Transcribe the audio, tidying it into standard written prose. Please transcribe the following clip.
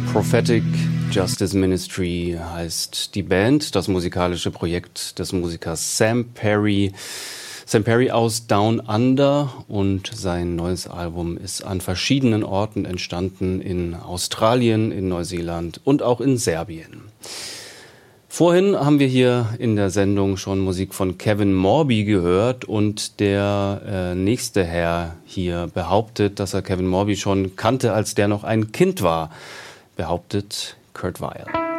Prophetic Justice Ministry heißt die Band, das musikalische Projekt des Musikers Sam Perry. Sam Perry aus Down Under, und sein neues Album ist an verschiedenen Orten entstanden, in Australien, in Neuseeland und auch in Serbien. Vorhin haben wir hier in der Sendung schon Musik von Kevin Morby gehört, und der nächste Herr hier behauptet, dass er Kevin Morby schon kannte, als der noch ein Kind war, behauptet Kurt Weill.